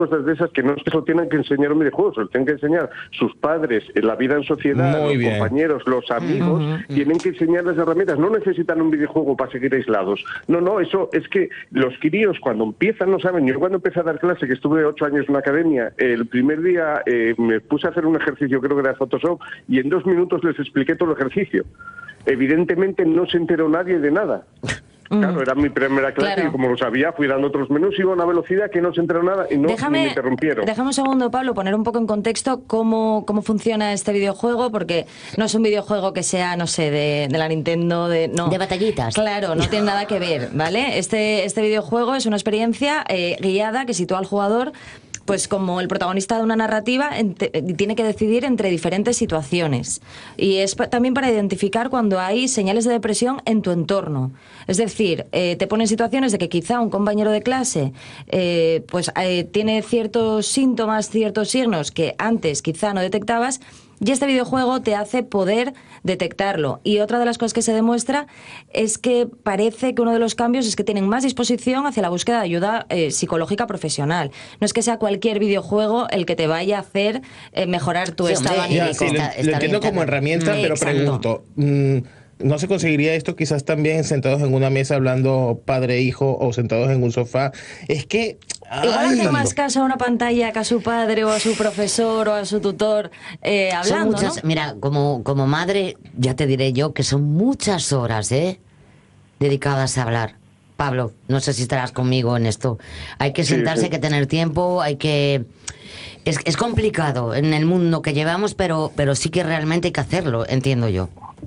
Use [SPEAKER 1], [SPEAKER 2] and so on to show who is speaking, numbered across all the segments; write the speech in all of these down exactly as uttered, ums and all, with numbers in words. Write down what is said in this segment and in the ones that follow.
[SPEAKER 1] cosas de esas que no se lo tienen que enseñar un videojuego, se lo tienen que enseñar sus padres, la vida en sociedad,
[SPEAKER 2] Muy
[SPEAKER 1] los
[SPEAKER 2] bien.
[SPEAKER 1] compañeros, los amigos, uh-huh. Tienen que enseñarles herramientas, no necesitan un videojuego para seguir aislados. No, no, eso es que los críos cuando empiezan no saben. Yo cuando empecé a dar clase, que estuve ocho años en una academia, el primer día eh, me puse a hacer un ejercicio, creo que era Photoshop, y en dos minutos les expliqué todo el ejercicio. Evidentemente no se enteró nadie de nada. Claro, era mi primera clase, claro. Y como lo sabía, fui dando otros menús, iba a una velocidad que no se enteró nada y no
[SPEAKER 3] déjame,
[SPEAKER 1] ni me interrumpieron.
[SPEAKER 3] Déjame un segundo, Pablo, poner un poco en contexto cómo, cómo funciona este videojuego, porque no es un videojuego que sea, no sé, de, de la Nintendo, de no.
[SPEAKER 4] De batallitas.
[SPEAKER 3] Claro, no tiene nada que ver, ¿vale? Este, este videojuego es una experiencia eh, guiada que sitúa al jugador pues como el protagonista de una narrativa tiene que decidir entre diferentes situaciones. Y es también para identificar cuando hay señales de depresión en tu entorno. Es decir, eh, te pone en situaciones de que quizá un compañero de clase eh, pues eh, tiene ciertos síntomas, ciertos signos que antes quizá no detectabas, y este videojuego te hace poder detectarlo. Y otra de las cosas que se demuestra es que parece que uno de los cambios es que tienen más disposición hacia la búsqueda de ayuda eh, psicológica profesional. No es que sea cualquier videojuego el que te vaya a hacer eh, mejorar tu sí, estado anímico.
[SPEAKER 2] Ya, sí, lo, lo entiendo como herramienta, pero exacto. Pregunto, mmm, ¿no se conseguiría esto quizás también sentados en una mesa hablando padre e hijo o sentados en un sofá? Es que...
[SPEAKER 3] Igual hace más caso a una pantalla que a su padre o a su profesor o a su tutor eh, hablando,
[SPEAKER 4] son muchas,
[SPEAKER 3] ¿no?
[SPEAKER 4] Mira, como, como madre, ya te diré yo que son muchas horas, ¿eh? Dedicadas a hablar. Pablo, no sé si estarás conmigo en esto. Hay que sentarse, sí, sí. Hay que tener tiempo, hay que... Es, es complicado en el mundo que llevamos, pero, pero sí que realmente hay que hacerlo, entiendo yo.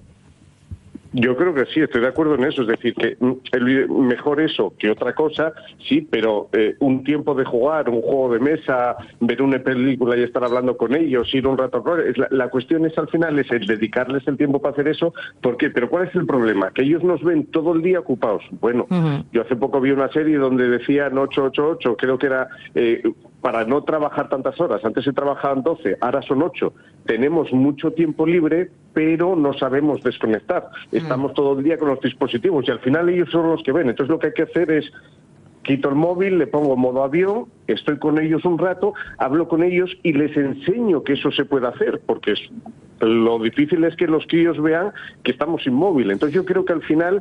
[SPEAKER 1] Yo creo que sí, estoy de acuerdo en eso, es decir, que el, mejor eso que otra cosa, sí, pero eh, un tiempo de jugar, un juego de mesa, ver una película y estar hablando con ellos, ir un rato a es la, la cuestión es al final es el dedicarles el tiempo para hacer eso. ¿Por qué? Pero ¿cuál es el problema? Que ellos nos ven todo el día ocupados. Bueno, uh-huh. Yo hace poco vi una serie donde decían ocho ocho ocho, creo que era... Eh, para no trabajar tantas horas. Antes se trabajaban doce, ahora son ocho. Tenemos mucho tiempo libre, pero no sabemos desconectar. Estamos mm. todo el día con los dispositivos y al final ellos son los que ven. Entonces lo que hay que hacer es, quito el móvil, le pongo modo avión, estoy con ellos un rato, hablo con ellos y les enseño que eso se puede hacer, porque es, lo difícil es que los críos vean que estamos inmóviles. Entonces yo creo que al final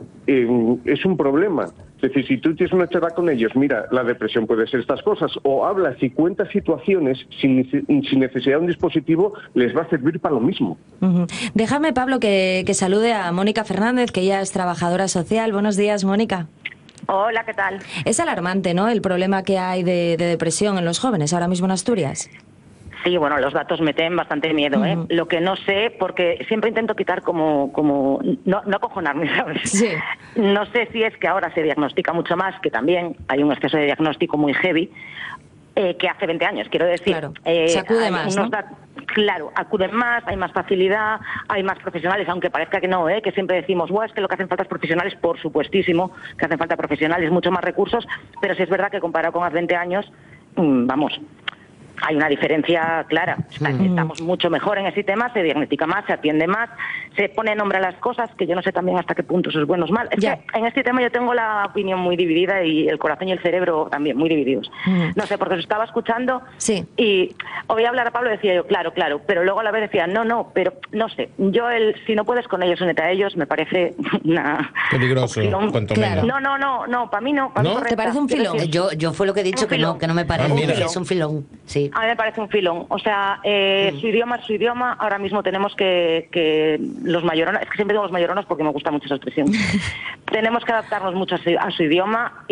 [SPEAKER 1] eh, es un problema. Es decir, si tú tienes una charla con ellos, mira, la depresión puede ser estas cosas, o hablas y cuentas situaciones sin, sin necesidad de un dispositivo, les va a servir para lo mismo.
[SPEAKER 3] Uh-huh. Déjame, Pablo, que, que salude a Mónica Fernández, que ella es trabajadora social. Buenos días, Mónica.
[SPEAKER 5] Hola, ¿qué tal?
[SPEAKER 3] Es alarmante, ¿no?, el problema que hay de, de depresión en los jóvenes ahora mismo en Asturias.
[SPEAKER 5] Sí, bueno, los datos meten bastante miedo, ¿eh? Uh-huh. Lo que no sé, porque siempre intento quitar como... como no, no acojonarme, ¿sabes?
[SPEAKER 3] Sí.
[SPEAKER 5] No sé si es que ahora se diagnostica mucho más, que también hay un exceso de diagnóstico muy heavy, eh, que hace veinte años, quiero decir.
[SPEAKER 3] Claro,
[SPEAKER 5] eh,
[SPEAKER 3] se acude más, ¿no?
[SPEAKER 5] dat- Claro, acuden más, hay más facilidad, hay más profesionales, aunque parezca que no, ¿eh? Que siempre decimos, bueno, es que lo que hacen falta es profesionales, por supuestísimo, que hacen falta profesionales, mucho más recursos, pero sí es verdad que comparado con hace veinte años, mmm, vamos... Hay una diferencia clara. Estamos mucho mejor en ese tema, se diagnostica más, se atiende más, se pone nombre a las cosas, que yo no sé también hasta qué punto eso es bueno o es mal. Es ya. que en este tema yo tengo la opinión muy dividida y el corazón y el cerebro también muy divididos. Mm. No sé, porque os estaba escuchando
[SPEAKER 3] sí.
[SPEAKER 5] y oía hablar a Pablo y decía yo, claro, claro, pero luego a la vez decía, no, no, pero no sé, yo el si no puedes con ellos, únete a ellos, me parece una...
[SPEAKER 2] Peligroso,
[SPEAKER 5] opción.
[SPEAKER 2] cuanto
[SPEAKER 5] Claro.
[SPEAKER 2] menos.
[SPEAKER 5] No, no, no, no, para mí no. Para
[SPEAKER 2] ¿No?
[SPEAKER 5] mí
[SPEAKER 3] ¿Te parece un filón?
[SPEAKER 4] Yo, yo fue lo que he dicho, que no, que no me parece.
[SPEAKER 2] Ah,
[SPEAKER 4] es un filón, sí.
[SPEAKER 5] A mí me parece un filón. O sea, eh, mm. su idioma es su idioma. Ahora mismo tenemos que, que los mayoronas, es que siempre digo los mayoronas porque me gusta mucho esa expresión, tenemos que adaptarnos mucho a su, a su idioma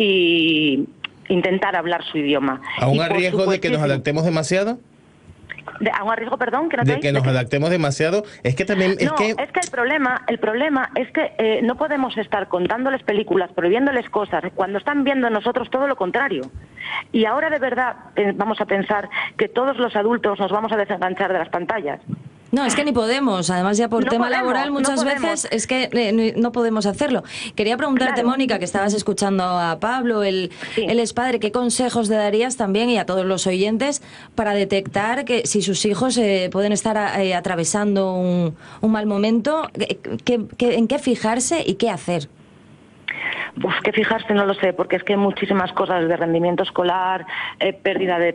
[SPEAKER 5] y intentar hablar su idioma.
[SPEAKER 2] ¿Aún a riesgo de que nos adaptemos demasiado?
[SPEAKER 5] De, ¿A un riesgo, perdón? Que no
[SPEAKER 2] de que nos adaptemos demasiado. Es que también... Es
[SPEAKER 5] no,
[SPEAKER 2] que...
[SPEAKER 5] es que el problema, el problema es que eh, no podemos estar contándoles películas, prohibiéndoles cosas, cuando están viendo nosotros todo lo contrario. Y ahora de verdad eh, vamos a pensar que todos los adultos nos vamos a desenganchar de las pantallas.
[SPEAKER 3] No, es que ni podemos. Además, ya por
[SPEAKER 5] no
[SPEAKER 3] tema
[SPEAKER 5] podemos,
[SPEAKER 3] laboral muchas
[SPEAKER 5] no
[SPEAKER 3] veces es que eh, no podemos hacerlo. Quería preguntarte, claro. Mónica, que estabas escuchando a Pablo, él,
[SPEAKER 5] sí.
[SPEAKER 3] él es padre, ¿qué consejos le darías también y a todos los oyentes para detectar que si sus hijos eh, pueden estar eh, atravesando un, un mal momento, que, que, en qué fijarse y qué hacer?
[SPEAKER 5] Pues que fijarse no lo sé, porque es que hay muchísimas cosas de rendimiento escolar, eh, pérdida de